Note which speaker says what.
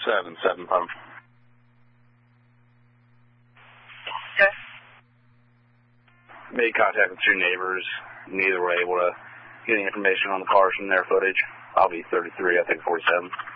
Speaker 1: 7 pump.
Speaker 2: Okay.
Speaker 1: Made contact with 2 neighbors. Neither were able to get any information on the cars from their footage. I'll be 33, I think 47.